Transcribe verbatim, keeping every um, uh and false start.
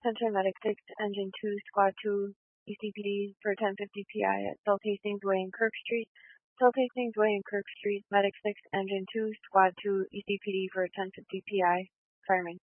Center Medic six, Engine two, Squad two, E C P D for ten fifty P I at South Hastings Way and Kirk Street. South Hastings Way and Kirk Street, Medic six, Engine two, Squad two, E C P D for ten fifty P I, firing.